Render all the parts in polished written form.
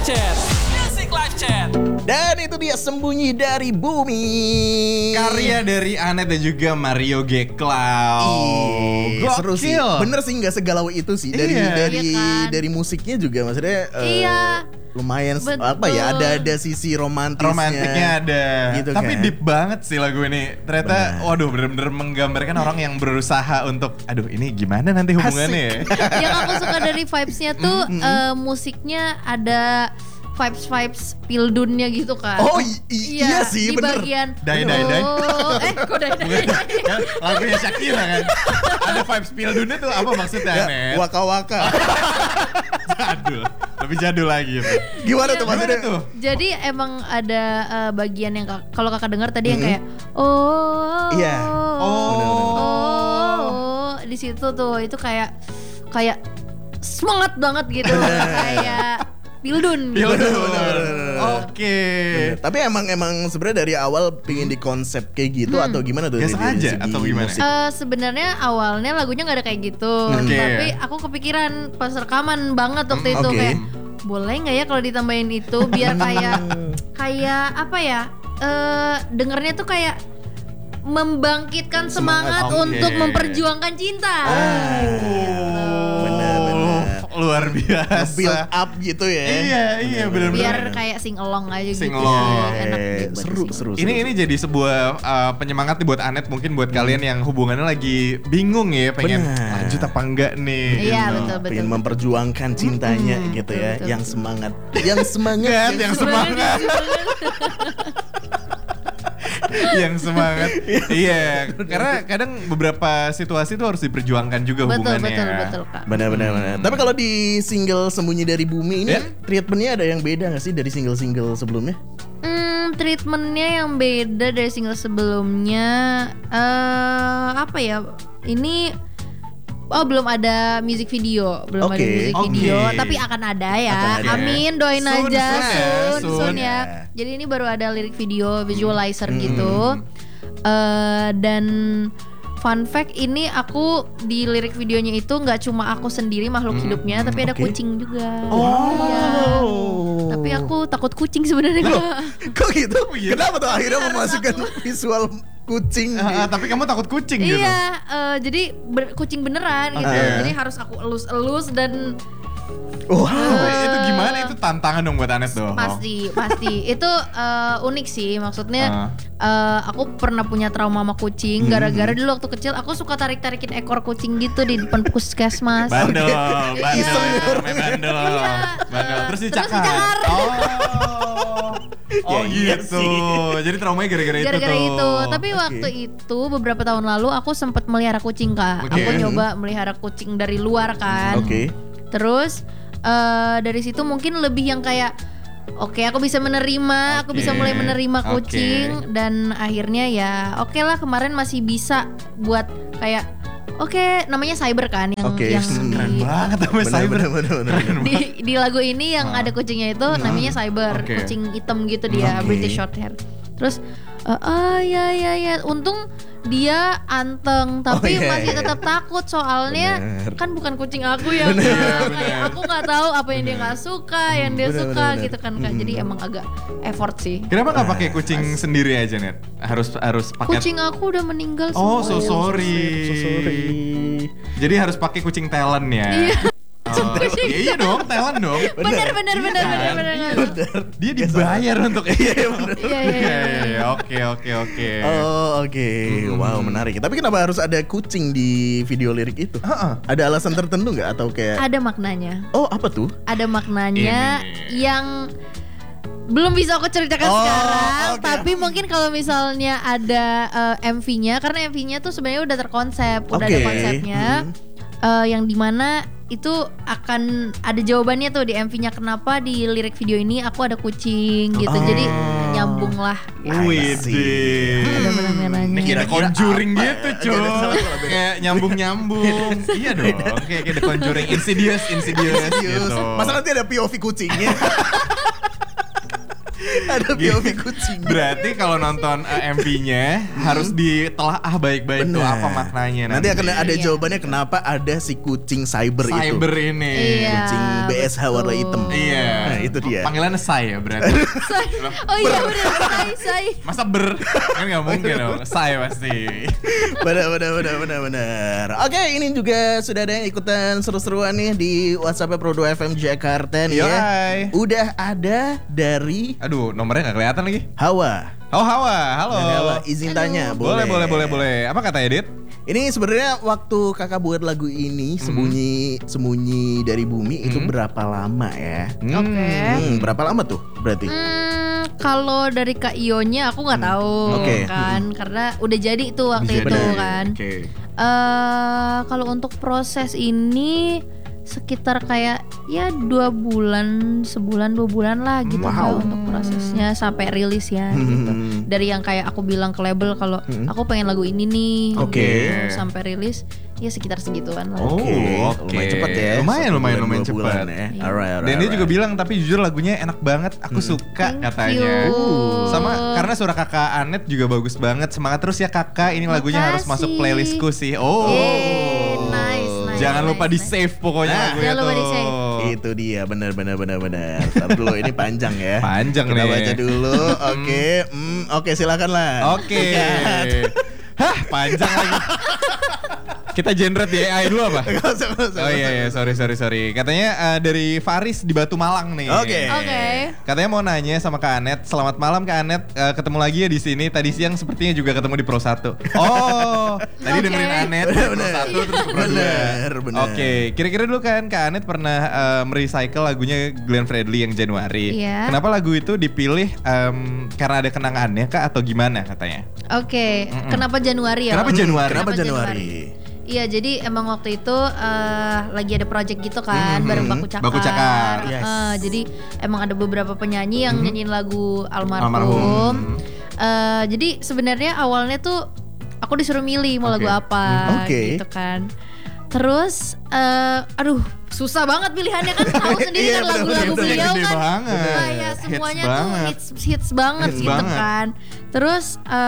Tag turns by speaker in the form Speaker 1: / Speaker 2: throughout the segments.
Speaker 1: Chat. Music Live Chat.
Speaker 2: Dan itu dia Sembunyi dari Bumi.
Speaker 3: Karya dari Anet dan juga Mario G. Cloud.
Speaker 2: Seru sih. Bener sih, gak segalau itu sih. Dari
Speaker 3: Iya.
Speaker 2: dari musiknya juga maksudnya lumayan
Speaker 4: Betul.
Speaker 2: apa ya, ada sisi
Speaker 3: Romantiknya ada.
Speaker 2: Gitu
Speaker 3: Tapi
Speaker 2: kan.
Speaker 3: deep banget sih lagu ini. Ternyata waduh bener-bener menggambarkan orang yang berusaha untuk aduh ini gimana nanti hubungannya ya.
Speaker 4: Yang aku suka dari vibes-nya tuh musiknya ada vibes pildunnya gitu kan.
Speaker 2: Oh iya sih,
Speaker 4: di
Speaker 2: bener.
Speaker 4: bagian
Speaker 3: Dai.
Speaker 4: kok dai.
Speaker 3: Kan lagunya Shakira kan. Ada vibes Pildunnya tuh apa maksudnya
Speaker 2: Ya,
Speaker 3: Anet?
Speaker 2: waka-waka.
Speaker 3: Jadul. Lebih jadul lagi gitu.
Speaker 2: Gimana tuh maksudnya?
Speaker 3: Gimana tuh?
Speaker 4: Jadi emang ada bagian yang kalau kakak dengar tadi yang kayak oh
Speaker 2: Iya.
Speaker 4: oh di situ tuh itu kayak semangat banget gitu kayak Pildun.
Speaker 3: Oke.
Speaker 2: Bener. Tapi emang sebenarnya dari awal pingin di konsep kayak gitu atau gimana tuh?
Speaker 3: Gak
Speaker 2: dari
Speaker 3: sengaja
Speaker 2: segi
Speaker 3: atau gimana?
Speaker 2: musik?
Speaker 4: Sebenarnya awalnya lagunya nggak ada kayak gitu,
Speaker 3: Oke.
Speaker 4: tapi aku kepikiran pas rekaman banget waktu itu
Speaker 2: Oke.
Speaker 4: kayak boleh nggak ya kalau ditambahin itu biar kayak apa ya? Dengernya tuh kayak membangkitkan semangat
Speaker 3: Oke.
Speaker 4: untuk memperjuangkan cinta.
Speaker 2: Bener.
Speaker 3: Luar biasa.
Speaker 2: Build up gitu ya.
Speaker 3: Iya benar-benar.
Speaker 4: Biar kayak sing along aja
Speaker 3: Sing
Speaker 4: gitu.
Speaker 3: along.
Speaker 4: Enak dibuat
Speaker 2: Seru.
Speaker 4: sing.
Speaker 3: Ini jadi sebuah penyemangat nih buat Anet, mungkin buat kalian yang hubungannya lagi bingung ya, pengen
Speaker 2: Benar.
Speaker 3: lanjut apa enggak nih.
Speaker 4: Iya,
Speaker 3: gitu.
Speaker 4: betul.
Speaker 2: Pengen memperjuangkan cintanya gitu ya.
Speaker 4: betul.
Speaker 2: Yang semangat. Yang semangat.
Speaker 3: Yang semangat. Yang semangat. Iya, karena kadang beberapa situasi tuh harus diperjuangkan juga hubungannya.
Speaker 4: Betul Kak.
Speaker 2: Benar. Tapi kalau di single Sembunyi dari Bumi ini
Speaker 3: Ya.
Speaker 2: treatmentnya ada yang beda gak sih dari single-single sebelumnya?
Speaker 4: Treatmentnya yang beda dari single sebelumnya apa ya? Ini belum ada music video,
Speaker 2: Oke.
Speaker 4: tapi akan ada ya.
Speaker 2: Akan ada.
Speaker 4: Amin, doain
Speaker 3: Soon,
Speaker 4: aja
Speaker 3: soon
Speaker 4: soon
Speaker 3: ya.
Speaker 4: ya. Jadi ini baru ada lirik video, visualizer gitu. Dan fun fact ini aku di lirik videonya itu nggak cuma aku sendiri makhluk hidupnya, tapi ada
Speaker 2: Oke.
Speaker 4: kucing juga.
Speaker 2: Oh.
Speaker 4: Iya. Tapi aku takut kucing sebenarnya.
Speaker 2: Kok gitu?
Speaker 3: Iya.
Speaker 2: Kenapa tuh akhirnya memasukkan visual kucing?
Speaker 3: Tapi kamu takut kucing gitu.
Speaker 4: Iya, jadi kucing beneran gitu.
Speaker 2: Oke.
Speaker 4: Jadi harus aku elus-elus dan
Speaker 2: Wow.
Speaker 3: Itu gimana? Itu tantangan dong buat Anet dong.
Speaker 4: pasti itu unik sih. Maksudnya aku pernah punya trauma sama kucing gara-gara dulu waktu kecil aku suka tarik-tarikin ekor kucing gitu di depan puskesmas.
Speaker 3: Bandel.
Speaker 4: Iya.
Speaker 3: Bandel. Terus
Speaker 4: dicakar.
Speaker 3: dicakar. Oh
Speaker 2: Ya, iya
Speaker 3: gitu.
Speaker 2: sih.
Speaker 3: Jadi traumanya gara-gara itu
Speaker 4: Gara-gara
Speaker 3: tuh.
Speaker 4: itu. Tapi waktu itu beberapa tahun lalu aku sempat melihara kucing Kak.
Speaker 3: Oke.
Speaker 4: Aku nyoba melihara kucing dari luar kan.
Speaker 2: Oke.
Speaker 4: Terus dari situ mungkin lebih yang kayak oke, aku bisa menerima, aku bisa mulai menerima kucing dan akhirnya ya oke lah kemarin masih bisa buat kayak namanya Cyber kan yang
Speaker 2: Oke.
Speaker 3: Keren banget namanya Cyber.
Speaker 2: Bener.
Speaker 4: di lagu ini yang ada kucingnya itu namanya Cyber,
Speaker 3: Oke.
Speaker 4: kucing hitam gitu dia,
Speaker 2: Oke.
Speaker 4: British Shorthair. Terus ya untung dia anteng tapi
Speaker 2: iya,
Speaker 4: masih
Speaker 2: iya.
Speaker 4: tetap takut soalnya
Speaker 2: Bener.
Speaker 4: kan bukan kucing aku ya Kak. Kayak aku nggak tahu apa yang dia nggak suka, yang dia
Speaker 2: Bener,
Speaker 4: suka
Speaker 2: bener.
Speaker 4: gitu kan Kak. Jadi emang agak effort sih.
Speaker 3: Kenapa nggak pakai kucing sendiri aja Net? Harus pakai.
Speaker 4: Kucing aku udah meninggal
Speaker 3: Oh,
Speaker 4: semua.
Speaker 3: so sorry.
Speaker 2: So sorry.
Speaker 3: Jadi harus pakai kucing talent ya.
Speaker 4: Iya.
Speaker 3: Iya dong, talent dong.
Speaker 4: Bener.
Speaker 3: Dia dibayar untuk
Speaker 4: Iya.
Speaker 3: Oke.
Speaker 2: Oh oke. Wow menarik. Tapi kenapa harus ada kucing di video lirik itu? Ada alasan tertentu nggak atau kayak?
Speaker 4: Ada maknanya.
Speaker 2: Oh apa tuh?
Speaker 4: Ada maknanya
Speaker 3: Ini.
Speaker 4: yang belum bisa aku ceritakan sekarang,
Speaker 2: oke.
Speaker 4: tapi mungkin kalau misalnya ada MV-nya, karena MV-nya tuh sebenarnya udah terkonsep, udah ada
Speaker 2: Oke.
Speaker 4: konsepnya, yang dimana itu akan ada jawabannya tuh di MV-nya kenapa di lirik video ini aku ada kucing gitu, jadi nyambung lah.
Speaker 3: Widih.
Speaker 4: Ada benang-benangnya.
Speaker 3: Ini kayak The Conjuring
Speaker 2: apa?
Speaker 3: gitu
Speaker 2: Ada
Speaker 3: cuy.
Speaker 2: salah kalau beda.
Speaker 3: Kayak nyambung-nyambung. Iya dong. Kayak The Conjuring, Insidious gitu.
Speaker 2: Masa nanti ada POV kucingnya? Ada POV kucing.
Speaker 3: Berarti kalau nonton MV-nya harus ditelaah baik-baik tuh
Speaker 2: Benar.
Speaker 3: apa maknanya
Speaker 2: Nanti akan ada
Speaker 4: Iya.
Speaker 2: jawabannya kenapa ada si kucing cyber itu.
Speaker 3: cyber ini.
Speaker 4: Iya.
Speaker 2: Kucing BSH warna
Speaker 4: betul.
Speaker 2: hitam.
Speaker 3: Iya.
Speaker 2: Nah, itu dia.
Speaker 3: Panggilannya saya berarti.
Speaker 4: Oh iya benar, say.
Speaker 3: Masa kan nggak mungkin dong. Saya pasti.
Speaker 2: Benar. Oke, ini juga sudah ada yang ikutan seru-seruan nih di WhatsApp Pro 2 FM Jakarta nih ya.
Speaker 3: Yoi.
Speaker 2: Udah ada dari
Speaker 3: Aduh, nomornya nggak kelihatan lagi.
Speaker 2: Hawa.
Speaker 3: Oh, Hawa. Halo.
Speaker 2: Dari Hawa, izin tanya,
Speaker 3: Boleh. Apa katanya, Dit?
Speaker 2: Ini sebenarnya waktu kakak buat lagu ini sembunyi dari bumi itu berapa lama ya?
Speaker 4: Oke.
Speaker 2: Berapa lama tuh berarti?
Speaker 4: Kalau dari Kak Ionya aku nggak tahu
Speaker 2: Oke.
Speaker 4: kan, karena udah jadi tuh waktu
Speaker 3: Jadi.
Speaker 4: itu kan.
Speaker 3: Oke.
Speaker 4: Kalau untuk proses ini sekitar kayak ya 2 bulan, sebulan 2 bulan lah gitu ya untuk prosesnya sampai rilis ya gitu. Dari yang kayak aku bilang ke label kalau aku pengen lagu ini nih,
Speaker 2: Oke.
Speaker 4: gitu, sampai rilis ya sekitar segituan lah.
Speaker 3: Oh,
Speaker 2: Oke. Lumayan cepet ya.
Speaker 3: Lumayan
Speaker 2: 1 bulan, 2
Speaker 3: cepet.
Speaker 2: bulan ya.
Speaker 4: Iya.
Speaker 2: Alright.
Speaker 3: Dan dia juga bilang tapi jujur lagunya enak banget, aku suka
Speaker 4: Thank
Speaker 3: katanya.
Speaker 4: you.
Speaker 3: Sama karena suara kakak Anet juga bagus banget. Semangat terus ya kakak, ini lagunya harus
Speaker 4: Makasih.
Speaker 3: masuk playlistku sih. Oh.
Speaker 4: Nice.
Speaker 3: Jangan lupa di save pokoknya
Speaker 2: Nah,
Speaker 3: lagunya
Speaker 4: jangan lupa
Speaker 3: tuh.
Speaker 4: di-save.
Speaker 2: Itu dia, benar. Ntar dulu ini panjang ya.
Speaker 3: Panjang
Speaker 2: Kita
Speaker 3: nih.
Speaker 2: baca dulu. Oke, silakan lah.
Speaker 3: Oke. Hah, panjang lagi. Kita generate di AI dulu apa?
Speaker 2: Nggak usah.
Speaker 3: Oh iya, sorry. Katanya dari Faris di Batu Malang nih.
Speaker 2: Oke.
Speaker 3: Katanya mau nanya sama Kak Anet. Selamat malam Kak Anet. Ketemu lagi ya di sini. Tadi siang sepertinya juga ketemu di Pro 1. Oh, tadi
Speaker 4: Oke.
Speaker 3: dengerin Anet di Pro 1 terus ke Pro 2.
Speaker 2: Bener.
Speaker 3: Oke, kira-kira dulu kan Kak Anet pernah merecycle lagunya Glenn Fredly yang Januari.
Speaker 4: Iya.
Speaker 3: Kenapa lagu itu dipilih karena ada kenangannya Kak atau gimana katanya?
Speaker 4: Oke, kenapa Januari ya?
Speaker 3: Kenapa Januari?
Speaker 2: Kenapa Januari?
Speaker 4: Iya, jadi emang waktu itu lagi ada project gitu kan, bareng Baku Cakar.
Speaker 3: Baku Cakar,
Speaker 2: yes.
Speaker 4: Jadi emang ada beberapa penyanyi yang nyanyiin lagu
Speaker 3: Almarhum.
Speaker 4: Almarhum. Jadi sebenarnya awalnya tuh aku disuruh milih mau lagu apa,
Speaker 2: Oke.
Speaker 4: gitu kan. Terus, aduh susah banget pilihannya kan, tahu sendiri
Speaker 2: Iya,
Speaker 4: kan lagu-lagu
Speaker 2: bener-bener.
Speaker 4: beliau
Speaker 3: Gede
Speaker 4: kan.
Speaker 3: banget.
Speaker 4: Kayak
Speaker 3: Hits
Speaker 4: semuanya tuh
Speaker 3: banget.
Speaker 4: hits banget
Speaker 3: Hits
Speaker 4: gitu
Speaker 3: banget.
Speaker 4: kan. Terus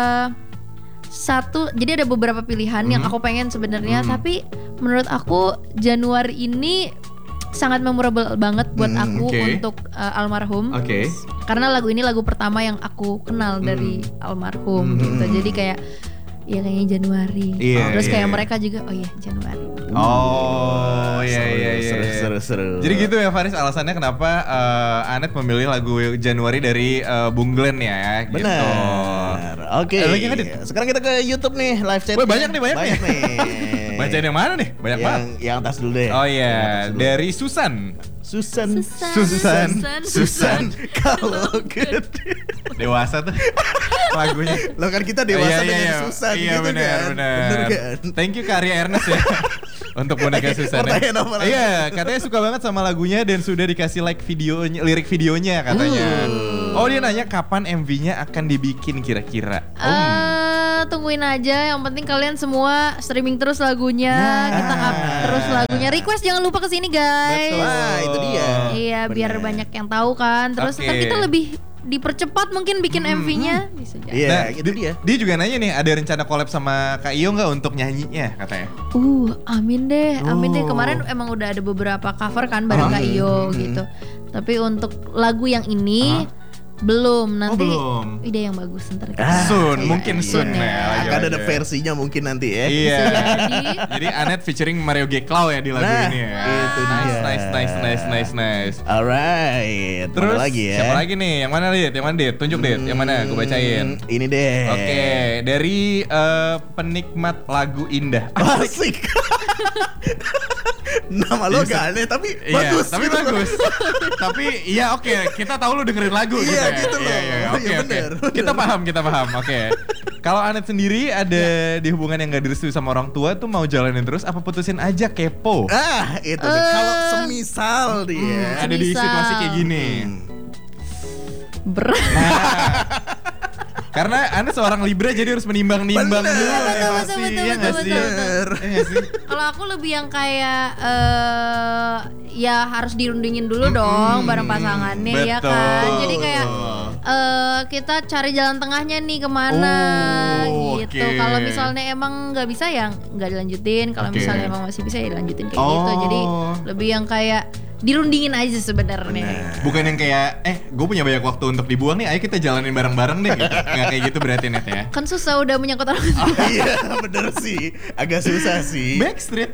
Speaker 4: jadi ada beberapa pilihan yang aku pengen sebenarnya, tapi menurut aku Januari ini sangat memorable banget buat aku
Speaker 3: oke.
Speaker 4: untuk Almarhum.
Speaker 3: Oke.
Speaker 4: Karena lagu ini lagu pertama yang aku kenal dari Almarhum gitu. Jadi kayak ya kayaknya Januari.
Speaker 3: Iya,
Speaker 4: Terus kayak
Speaker 3: iya.
Speaker 4: mereka juga oh iya Januari.
Speaker 3: Oh, iya.
Speaker 2: Seru.
Speaker 3: Jadi gitu ya Faris alasannya kenapa Anet memilih lagu Januari dari Bung Glenn ya gitu.
Speaker 2: Benar. Oke.
Speaker 3: Ada lagi nggak, Dit?
Speaker 2: Sekarang kita ke YouTube nih, live chat.
Speaker 3: Wah, banyak nih. Bacain yang mana nih? Banyak banget.
Speaker 2: Yang atas dulu deh.
Speaker 3: Oh
Speaker 2: Yang
Speaker 3: iya,
Speaker 2: atas dulu.
Speaker 3: dari Susan.
Speaker 2: Susan kalau gede.
Speaker 3: Dewasa tuh lagunya.
Speaker 2: Lo kan kita dewasa
Speaker 3: Iya,
Speaker 2: dengan
Speaker 3: iya.
Speaker 2: Susan
Speaker 3: Iya,
Speaker 2: gitu
Speaker 3: benar,
Speaker 2: kan.
Speaker 3: benar.
Speaker 2: Bener kan?
Speaker 3: Thank you Karya Ernest ya. Untuk boneka Susan.
Speaker 2: Pertanyaan apa lagi?
Speaker 3: Iya, katanya suka banget sama lagunya dan sudah dikasih like videonya, lirik videonya katanya. Oh, dia nanya kapan MV-nya akan dibikin kira-kira.
Speaker 4: Tungguin aja, yang penting kalian semua streaming terus lagunya, kita up terus lagunya. Request jangan lupa kesini guys.
Speaker 3: Betul.
Speaker 2: Wah, itu dia.
Speaker 4: Iya, biar
Speaker 2: Bener.
Speaker 4: banyak yang tahu kan. Terus
Speaker 3: Oke.
Speaker 4: ntar kita lebih dipercepat mungkin bikin MV-nya bisa jadi.
Speaker 2: Iya,
Speaker 3: Nah,
Speaker 2: itu dia.
Speaker 3: Dia juga nanya nih, ada rencana collab sama Kak Iyo nggak untuk nyanyinya katanya?
Speaker 4: Amin deh.
Speaker 2: Oh.
Speaker 4: Kemarin emang udah ada beberapa cover kan bareng Kak Iyo gitu. Tapi untuk lagu yang ini belum, nanti
Speaker 3: belum.
Speaker 4: ide yang bagus ntar kita.
Speaker 3: Soon,
Speaker 4: Iya,
Speaker 3: mungkin
Speaker 4: iya.
Speaker 3: soon ya.
Speaker 2: Akan ada versinya mungkin nanti ya.
Speaker 3: Iya.
Speaker 4: Bisa jadi.
Speaker 3: Jadi Anet featuring Mario Geklau ya di lagu
Speaker 2: Nah,
Speaker 3: ini ya.
Speaker 2: itu dia.
Speaker 3: Nice.
Speaker 2: Alright.
Speaker 3: Terus
Speaker 2: Mana lagi ya?
Speaker 3: siapa lagi nih? Yang mana Dit? Tunjuk Dit. Yang mana? Gue bacain.
Speaker 2: Ini deh.
Speaker 3: Oke, dari penikmat lagu indah.
Speaker 2: Asik. Nama lo gak aneh tapi
Speaker 3: Iya,
Speaker 2: bagus.
Speaker 3: tapi
Speaker 2: gitu.
Speaker 3: bagus. Tapi iya oke, kita tahu lu dengerin lagu gitu
Speaker 2: Iya,
Speaker 3: ya.
Speaker 2: gitu loh.
Speaker 3: Iya,
Speaker 2: Iya,
Speaker 3: oke.
Speaker 2: bener.
Speaker 3: Kita paham. Oke. Kalau Anet sendiri ada di hubungan yang gak direstui sama orang tua tuh mau jalanin terus apa putusin aja kepo?
Speaker 2: Ah, itu deh. Kalau semisal dia.
Speaker 3: Ada di
Speaker 4: Semisal.
Speaker 3: situasi kayak gini.
Speaker 4: Berat.
Speaker 3: Karena Anda seorang Libra jadi harus menimbang-nimbang
Speaker 2: Bener.
Speaker 3: dulu
Speaker 2: Betul,
Speaker 3: emosi,
Speaker 4: betul,
Speaker 3: ya nggak
Speaker 4: betul,
Speaker 3: sih?
Speaker 4: betul.
Speaker 2: Bener.
Speaker 3: Iya nggak sih?
Speaker 4: Kalau aku lebih yang kayak ya harus dirundingin dulu dong bareng pasangannya ya
Speaker 3: betul.
Speaker 4: kan. Jadi kayak kita cari jalan tengahnya nih kemana gitu.
Speaker 3: oke.
Speaker 4: Kalau misalnya emang nggak bisa ya nggak dilanjutin. Kalau
Speaker 3: Oke.
Speaker 4: misalnya emang masih bisa ya dilanjutin kayak gitu. Jadi
Speaker 3: Oh.
Speaker 4: lebih yang kayak dirundingin aja sebenarnya.
Speaker 3: Bukan yang kayak gue punya banyak waktu untuk dibuang nih, ayo kita jalanin bareng-bareng deh gitu. Nggak kayak gitu berarti Net ya.
Speaker 4: Kan susah udah menyangkut orang.
Speaker 2: Iya bener sih, agak susah sih.
Speaker 3: Backstreet.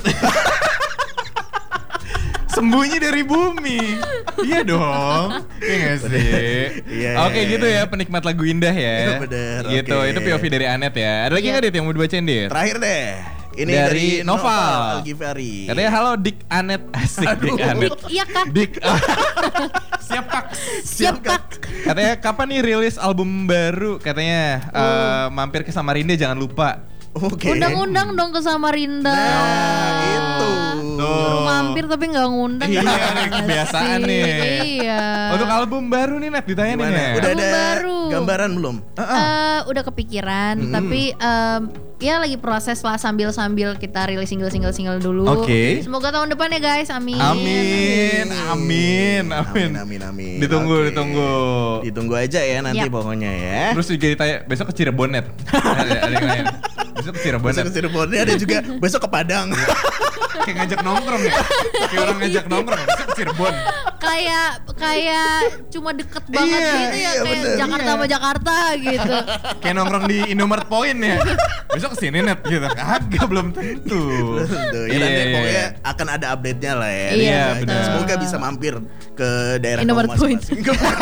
Speaker 3: Sembunyi dari bumi. Iya dong. Iya gak sih?
Speaker 2: Iya,
Speaker 3: Oke
Speaker 2: iya,
Speaker 3: gitu
Speaker 2: iya.
Speaker 3: ya penikmat lagu indah ya.
Speaker 2: Iya, bener,
Speaker 3: Gitu,
Speaker 2: oke.
Speaker 3: itu POV dari Anet ya. Ada lagi
Speaker 4: Iya.
Speaker 3: nggak Dit yang mau dibacain Dit?
Speaker 2: Terakhir deh. Ini
Speaker 3: Dari Noval
Speaker 2: Algifari.
Speaker 3: Katanya halo Dik Anet. Asik Dik Anet.
Speaker 4: Iya kak.
Speaker 3: Dik. Siap Kak.
Speaker 4: Siap kak.
Speaker 3: Katanya kapan nih rilis album baru? Katanya mampir ke Samarinda jangan lupa.
Speaker 2: Oke.
Speaker 4: Undang-undang dong ke Samarinda.
Speaker 2: Nah, itu.
Speaker 4: Suruh mampir tapi nggak ngundang.
Speaker 3: Iya,
Speaker 4: Gimana
Speaker 3: ini kebiasaan
Speaker 4: sih?
Speaker 3: nih.
Speaker 4: Iya.
Speaker 3: Untuk album baru nih Net ditanya nih.
Speaker 2: Gimana?
Speaker 3: Net.
Speaker 2: Udah
Speaker 4: Album
Speaker 2: ada
Speaker 4: baru.
Speaker 2: gambaran belum?
Speaker 4: Udah kepikiran, tapi ya lagi proses lah sambil kita rilis single dulu.
Speaker 3: Oke.
Speaker 4: Semoga tahun depan ya guys, amin.
Speaker 3: Amin.
Speaker 2: Amin.
Speaker 3: Ditunggu.
Speaker 2: Ditunggu aja ya nanti
Speaker 4: Yap.
Speaker 2: pokoknya ya.
Speaker 3: Terus juga ditanya besok ke Cirebon Net. ada yang nanya. Besok ke Cirebon
Speaker 2: Besok
Speaker 3: Net.
Speaker 2: ke Cirebon ada juga besok ke Padang.
Speaker 3: Kayak ngajak nongkrong ya. Kayak orang ngajak nongkrong. Besok ke Cirebon.
Speaker 4: Kayak cuma deket banget
Speaker 3: Iya,
Speaker 4: gitu ya,
Speaker 2: iya,
Speaker 4: kayak
Speaker 2: bener.
Speaker 4: Jakarta sama Jakarta gitu.
Speaker 3: Kayak nongkrong di Indomaret Point ya. Besok kesini Net gitu. Kagak belum tentu.
Speaker 2: Tuh, ya nanti pokoknya akan ada update-nya lah ya.
Speaker 4: Iya,
Speaker 3: benar.
Speaker 2: Semoga bisa mampir ke daerah
Speaker 4: Indomaret
Speaker 2: kamu masing-masing.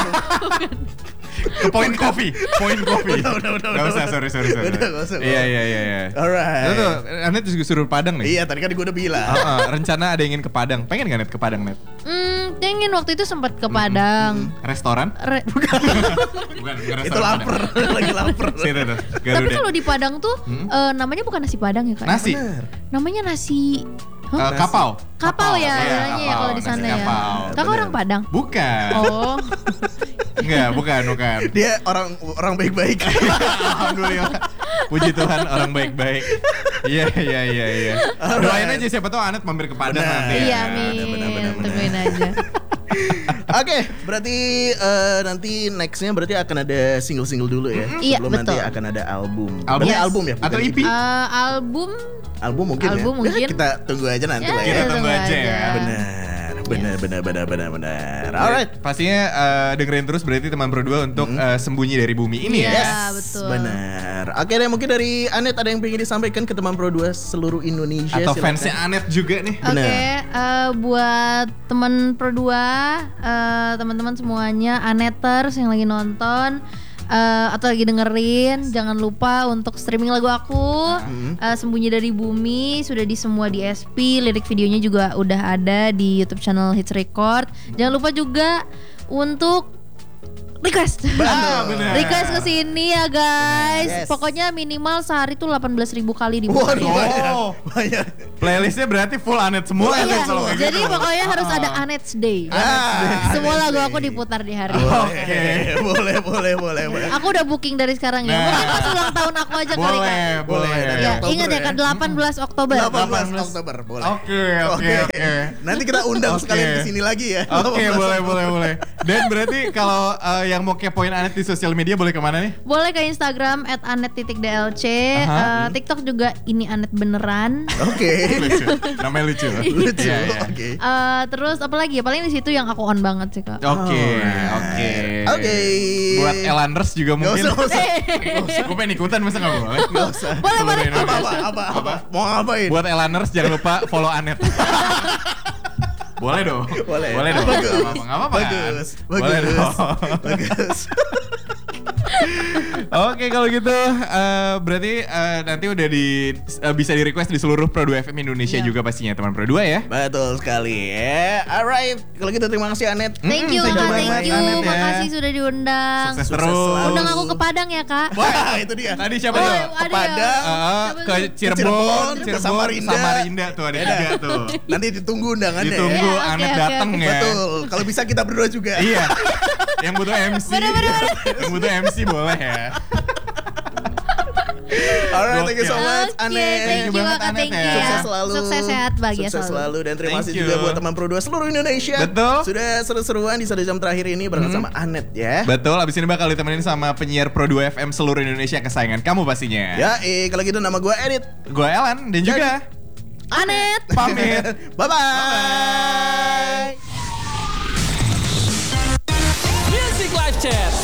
Speaker 3: Ke Point Coffee.
Speaker 2: Udah.
Speaker 3: Gak usah, sorry.
Speaker 2: Udah, nggak usah.
Speaker 3: Iya.
Speaker 2: Alright.
Speaker 3: Itu tuh, Anet juga suruh Padang nih.
Speaker 2: Iya, tadi kan gue udah bilang.
Speaker 3: Rencana ada yang ingin ke Padang. Pengen gak Net ke Padang Net?
Speaker 4: Pengen waktu itu sempat ke Padang.
Speaker 3: Restoran?
Speaker 4: Re-
Speaker 3: Bukan
Speaker 2: Itu lapar, lagi lapar.
Speaker 3: Situ tuh,
Speaker 4: Tapi
Speaker 3: Garuda.
Speaker 4: kalau di Padang tuh namanya bukan nasi Padang ya kak?
Speaker 3: Nasi?
Speaker 4: Namanya nasi. Hah?
Speaker 3: Kapau.
Speaker 4: Kapau ya,
Speaker 3: Iya,
Speaker 4: namanya ya kalau di
Speaker 3: nasi
Speaker 4: sana ya.
Speaker 3: kapau.
Speaker 4: Kakak
Speaker 2: Bener.
Speaker 4: orang Padang.
Speaker 3: Bukan.
Speaker 4: Oh.
Speaker 3: Enggak, bukan.
Speaker 2: Dia orang baik-baik.
Speaker 3: Alhamdulillah. Puji Tuhan orang baik-baik. Iya. Doain aja siapa tahu Anet mampir ke Padang
Speaker 2: Benar.
Speaker 3: nanti.
Speaker 4: Iya,
Speaker 2: benar.
Speaker 4: amin. Tungguin aja.
Speaker 2: Oke, berarti nanti nextnya berarti akan ada single-single dulu ya.
Speaker 4: Iya,
Speaker 2: Sebelum nanti
Speaker 4: betul.
Speaker 2: akan ada album.
Speaker 3: Album?
Speaker 2: Berarti
Speaker 3: Yes.
Speaker 2: album ya?
Speaker 3: Atau
Speaker 2: bukan
Speaker 3: EP?
Speaker 4: Album
Speaker 2: Album mungkin
Speaker 4: Album
Speaker 2: ya.
Speaker 4: mungkin.
Speaker 2: Ya, kita tunggu aja nanti
Speaker 4: Ya,
Speaker 2: lah
Speaker 3: Kita
Speaker 2: ya.
Speaker 3: tunggu aja ya.
Speaker 2: Benar. Alright.
Speaker 3: Pastinya dengerin terus berarti teman Pro 2 untuk sembunyi dari bumi ini
Speaker 4: Iya,
Speaker 3: ya.
Speaker 4: betul.
Speaker 2: Benar. Oke deh, mungkin dari Anet ada yang pengen disampaikan ke teman Pro 2 seluruh Indonesia.
Speaker 3: Atau
Speaker 2: silakan.
Speaker 3: fansnya Anet juga nih.
Speaker 2: Benar.
Speaker 4: Oke, buat teman Pro 2, teman-teman semuanya, Aneters yang lagi nonton atau lagi dengerin, jangan lupa untuk streaming lagu aku, Sembunyi dari Bumi, sudah di semua DSP, lirik videonya juga udah ada di YouTube channel Hits Record. Jangan lupa juga untuk request.
Speaker 3: Benar.
Speaker 4: Request ke sini ya guys.
Speaker 2: Yes.
Speaker 4: Pokoknya minimal sehari tuh 18.000 kali diputar.
Speaker 3: Oh.
Speaker 2: Banyak.
Speaker 3: Playlistnya berarti full Anet semua ya,
Speaker 4: Iya,
Speaker 3: kalau kayak
Speaker 4: jadi
Speaker 3: gitu.
Speaker 4: pokoknya harus ada Anet's Day. Semua lagu aku diputar di hari.
Speaker 2: Boleh.
Speaker 4: Aku udah booking dari sekarang ya. Mungkin pas ulang tahun aku aja kali kan.
Speaker 3: Boleh.
Speaker 2: Dari
Speaker 4: Ya,
Speaker 2: Oktober
Speaker 4: ingat ya kan 18 Oktober.
Speaker 2: 18 Oktober boleh.
Speaker 3: Oke.
Speaker 2: Nanti kita undang
Speaker 3: Oke.
Speaker 2: sekalian ke sini lagi ya.
Speaker 3: Oke,
Speaker 2: 18
Speaker 3: boleh.
Speaker 2: Oktober.
Speaker 3: Dan berarti kalau yang mau kepoin Anet di sosial media boleh kemana nih?
Speaker 4: Boleh ke Instagram @anet_dlc, TikTok juga ini Anet beneran.
Speaker 2: Oke.
Speaker 3: Lucu. Namanya lucu.
Speaker 2: Lucu.
Speaker 3: Iya.
Speaker 2: Oke.
Speaker 4: Terus apa lagi ya? Paling di situ yang aku on banget sih kak.
Speaker 3: Oke.
Speaker 2: Oke.
Speaker 3: Buat Elanders juga
Speaker 2: Nggak
Speaker 3: mungkin.
Speaker 2: usah.
Speaker 3: Gue pengen ikutan masa nggak boleh?
Speaker 2: Nggak usah.
Speaker 4: Boleh.
Speaker 2: Apa? Mau ngapain?
Speaker 3: Buat Elanders jangan lupa follow Anet. Boleh dong.
Speaker 2: Boleh.
Speaker 3: dong.
Speaker 2: Bagus.
Speaker 3: Nggak apa-apa. kan? Boleh dong.
Speaker 2: Bagus.
Speaker 3: Oke kalau gitu berarti nanti udah bisa di request di seluruh Pro 2 FM Indonesia
Speaker 4: Iya.
Speaker 3: juga pastinya teman Pro 2 ya.
Speaker 2: Betul sekali ya. Alright, kalau gitu terima kasih Anet.
Speaker 4: Thank you
Speaker 3: Thank you
Speaker 4: kak,
Speaker 3: banget,
Speaker 4: thank you.
Speaker 3: Anet ya.
Speaker 4: Makasih sudah diundang.
Speaker 3: Sukses
Speaker 2: Sukses
Speaker 3: terus.
Speaker 2: selalu.
Speaker 4: Undang aku ke Padang ya kak.
Speaker 2: Wah, itu dia.
Speaker 3: Tadi siapa
Speaker 4: Oh,
Speaker 3: tuh?
Speaker 4: ada ya?
Speaker 2: Padang,
Speaker 3: Ke Cirebon,
Speaker 2: Cirebon, ke
Speaker 3: Samarinda.
Speaker 2: Samarinda.
Speaker 3: Tuh ada 3 tuh.
Speaker 2: Nanti ditunggu undangannya.
Speaker 3: Ditunggu
Speaker 4: Ya, oke,
Speaker 3: Anet
Speaker 4: oke,
Speaker 3: datang
Speaker 4: oke.
Speaker 3: ya.
Speaker 2: Betul. Kalau bisa kita berdua juga.
Speaker 3: Iya. Yang butuh MC. Yang butuh MC boleh ya.
Speaker 2: Alright, thank you so
Speaker 3: Gokil.
Speaker 2: much,
Speaker 4: Oke,
Speaker 2: Ane.
Speaker 4: thank you
Speaker 3: banget,
Speaker 4: Kakak,
Speaker 3: Anet,
Speaker 4: thank
Speaker 3: ya.
Speaker 4: you ya.
Speaker 2: Sukses selalu.
Speaker 4: Sukses, sehat, bahagia
Speaker 2: Sukses
Speaker 4: selalu.
Speaker 2: Dan terima
Speaker 3: Thank
Speaker 2: kasih
Speaker 3: you.
Speaker 2: juga buat teman Pro 2 seluruh Indonesia.
Speaker 3: Betul.
Speaker 2: Sudah seru-seruan di 1 jam terakhir ini bareng sama Anet ya.
Speaker 3: Betul, abis ini bakal ditemenin sama penyiar Pro 2 FM seluruh Indonesia kesayangan kamu pastinya.
Speaker 2: Ya, kalau gitu nama gue Edit.
Speaker 3: Gue Elan dan juga
Speaker 4: Anet.
Speaker 3: pamit.
Speaker 2: Bye-bye.
Speaker 1: Music Live Chat.